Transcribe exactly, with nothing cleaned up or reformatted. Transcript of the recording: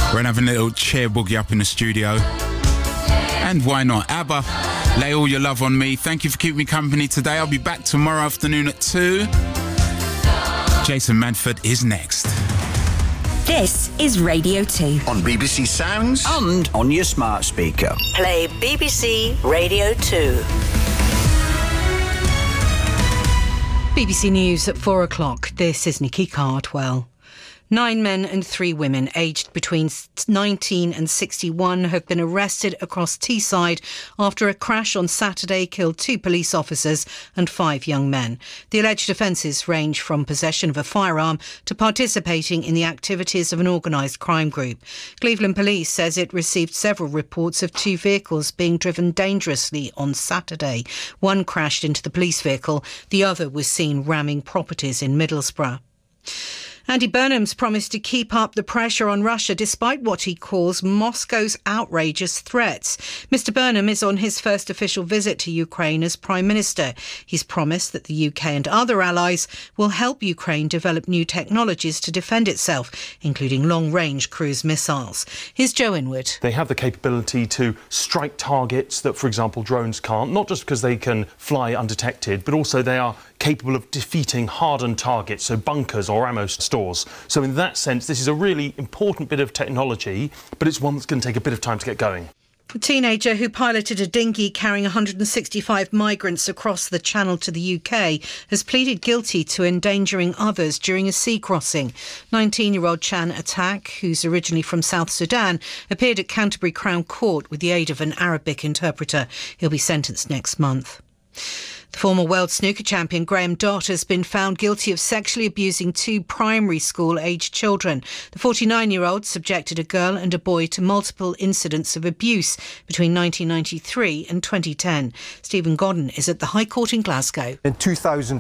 We're having a little chair boogie up in the studio. And why not? ABBA, Lay All Your Love on Me. Thank you for keeping me company today. I'll be back tomorrow afternoon at two. Jason Manford is next. This is Radio two. On B B C Sounds. And on your smart speaker. Play B B C Radio two. B B C News at four o'clock. This is Nikki Cardwell. Nine men and three women aged between nineteen and sixty-one have been arrested across Teesside after a crash on Saturday killed two police officers and five young men. The alleged offences range from possession of a firearm to participating in the activities of an organised crime group. Cleveland Police says it received several reports of two vehicles being driven dangerously on Saturday. One crashed into the police vehicle, the other was seen ramming properties in Middlesbrough. Andy Burnham's promised to keep up the pressure on Russia despite what he calls Moscow's outrageous threats. Mister Burnham is on his first official visit to Ukraine as Prime Minister. He's promised that the U K and other allies will help Ukraine develop new technologies to defend itself, including long-range cruise missiles. Here's Joe Inwood. They have the capability to strike targets that, for example, drones can't, not just because they can fly undetected, but also they are capable of defeating hardened targets, so bunkers or ammo stores. So in that sense, this is a really important bit of technology, but it's one that's going to take a bit of time to get going. A teenager who piloted a dinghy carrying one hundred sixty-five migrants across the Channel to the U K has pleaded guilty to endangering others during a sea crossing. nineteen-year-old Chan Atak, who's originally from South Sudan, appeared at Canterbury Crown Court with the aid of an Arabic interpreter. He'll be sentenced next month. The former world snooker champion Graham Dott has been found guilty of sexually abusing two primary school-aged children. The forty-nine-year-old subjected a girl and a boy to multiple incidents of abuse between nineteen ninety-three and twenty ten. Stephen Godden is at the High Court in Glasgow. In two thousand